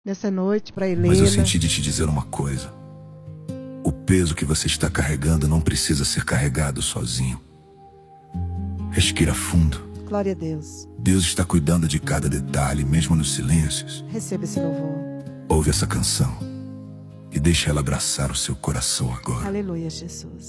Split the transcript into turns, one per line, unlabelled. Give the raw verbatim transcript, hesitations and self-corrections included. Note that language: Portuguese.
nessa noite para
Mas eu
Helena.
senti de te dizer uma coisa. O peso que você está carregando não precisa ser carregado sozinho. Respira fundo.
Glória a Deus.
Deus está cuidando de cada detalhe, mesmo nos silêncios.
Receba esse louvor.
Ouve essa canção e deixa ela abraçar o seu coração agora.
Aleluia, Jesus.